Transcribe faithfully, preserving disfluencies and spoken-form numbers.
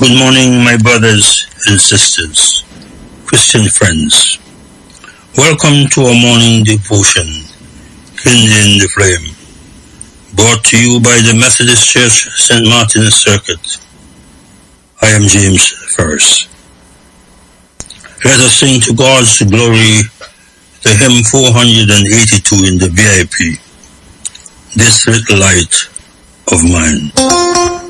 Good morning, my brothers and sisters, Christian friends. Welcome to our morning devotion, Kindling the Flame, brought to you by the Methodist Church, Saint Martin's Circuit. I am James Ferris. Let us sing to God's glory the hymn four hundred eighty-two in the V I P, This Little Light of Mine.